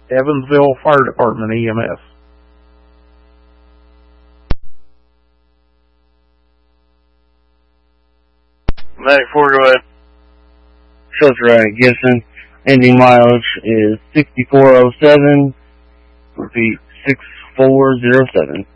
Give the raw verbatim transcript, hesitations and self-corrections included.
Evansville Fire Department E M S. Medic four, go ahead. Subterranean Gibson. Ending mileage is sixty-four oh seven. Repeat, six four oh seven.